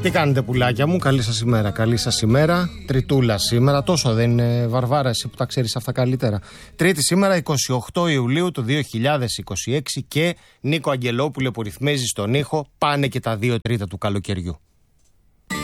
Τι κάνετε πουλάκια μου, καλή σας ημέρα, καλή σας ημέρα. Τριτούλα σήμερα, τόσο δεν είναι Βαρβάρα εσύ που τα ξέρεις αυτά καλύτερα. Τρίτη σήμερα 28 Ιουλίου του 2026 και Νίκο Αγγελόπουλε που ρυθμίζει στον ήχο, πάνε και τα 2 τρίτα του καλοκαιριού.